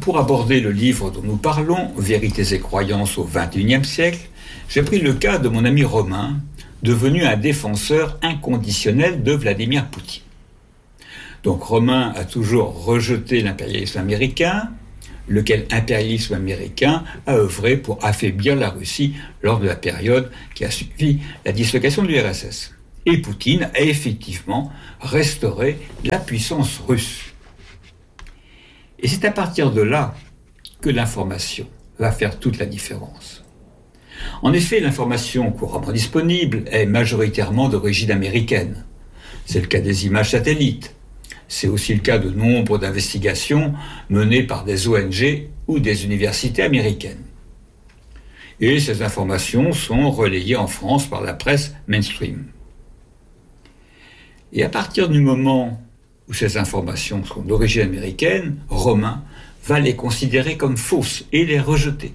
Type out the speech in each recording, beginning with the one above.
Pour aborder le livre dont nous parlons, Vérités et croyances au XXIe siècle, j'ai pris le cas de mon ami Romain, devenu un défenseur inconditionnel de Vladimir Poutine. Donc Romain a toujours rejeté l'impérialisme américain, lequel impérialisme américain a œuvré pour affaiblir la Russie lors de la période qui a suivi la dislocation de l'URSS. Et Poutine a effectivement restauré la puissance russe. Et c'est à partir de là que l'information va faire toute la différence. En effet, l'information couramment disponible est majoritairement d'origine américaine. C'est le cas des images satellites. C'est aussi le cas de nombre d'investigations menées par des ONG ou des universités américaines. Et ces informations sont relayées en France par la presse mainstream. Et à partir du moment où ces informations sont d'origine américaine, Romain va les considérer comme fausses et les rejeter.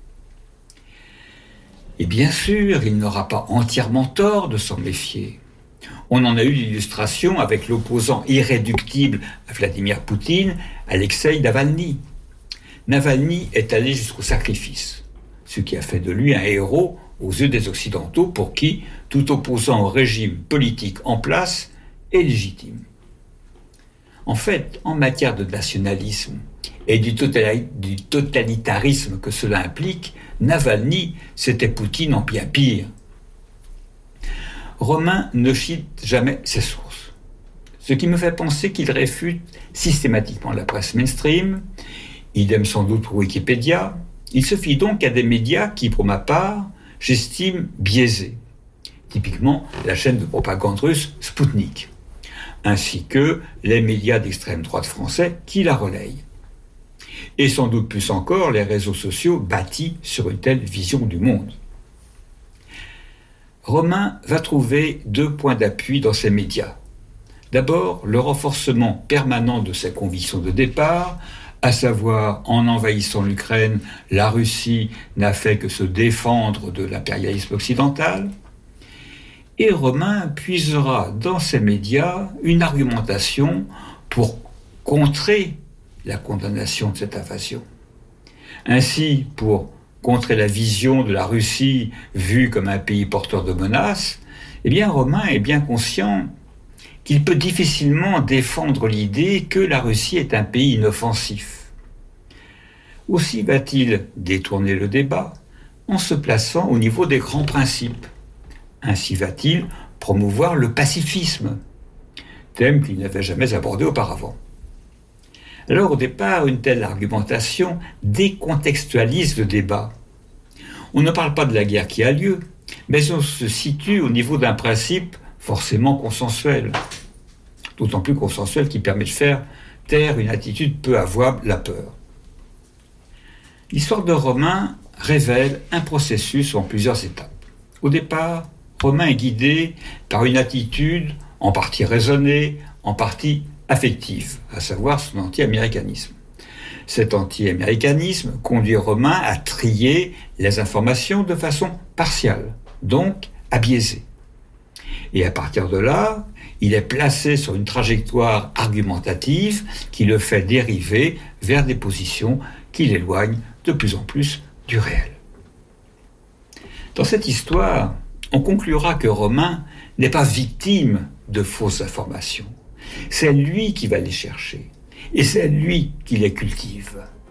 Et bien sûr, il n'aura pas entièrement tort de s'en méfier. On en a eu l'illustration avec l'opposant irréductible à Vladimir Poutine, Alexeï Navalny. Navalny est allé jusqu'au sacrifice, ce qui a fait de lui un héros aux yeux des Occidentaux pour qui tout opposant au régime politique en place est légitime. En fait, en matière de nationalisme et du totalitarisme que cela implique, Navalny, c'était Poutine en bien pire. Romain ne cite jamais ses sources, ce qui me fait penser qu'il réfute systématiquement la presse mainstream, idem sans doute pour Wikipédia. Il se fie donc à des médias qui, pour ma part, j'estime biaisés, typiquement la chaîne de propagande russe Sputnik, ainsi que les médias d'extrême droite français qui la relayent. Et sans doute plus encore les réseaux sociaux bâtis sur une telle vision du monde. Romain va trouver 2 points d'appui dans ces médias. D'abord, le renforcement permanent de ses convictions de départ, à savoir, en envahissant l'Ukraine, la Russie n'a fait que se défendre de l'impérialisme occidental. Et Romain puisera dans ces médias une argumentation pour contrer la condamnation de cette invasion. Ainsi, pour contrer la vision de la Russie vue comme un pays porteur de menaces, eh bien Romain est bien conscient qu'il peut difficilement défendre l'idée que la Russie est un pays inoffensif. Aussi va-t-il détourner le débat en se plaçant au niveau des grands principes. Ainsi va-t-il promouvoir le pacifisme, thème qu'il n'avait jamais abordé auparavant. Alors au départ, une telle argumentation décontextualise le débat. On ne parle pas de la guerre qui a lieu, mais on se situe au niveau d'un principe forcément consensuel. D'autant plus consensuel qu'il permet de faire taire une attitude peu avouable, la peur. L'histoire de Romain révèle un processus en plusieurs étapes. Au départ, Romain est guidé par une attitude en partie raisonnée, en partie affective, à savoir son anti-américanisme. Cet anti-américanisme conduit Romain à trier les informations de façon partiale, donc à biaiser. Et à partir de là, il est placé sur une trajectoire argumentative qui le fait dériver vers des positions qui l'éloignent de plus en plus du réel. Dans cette histoire, on conclura que Romain n'est pas victime de fausses informations. C'est lui qui va les chercher, et c'est lui qui les cultive.